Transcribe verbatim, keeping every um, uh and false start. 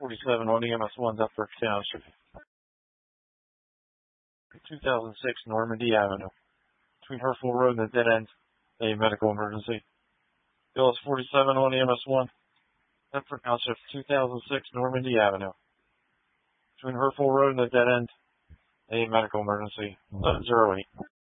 forty-seven on E M S one, Deptford Township. two thousand six Normandy Avenue. Between Herford Road and the dead end, a medical emergency. Bill is forty-seven on E M S one, Deptford Township, two thousand six Normandy Avenue. Between Herford Road and the dead end, a medical emergency. eleven oh eight.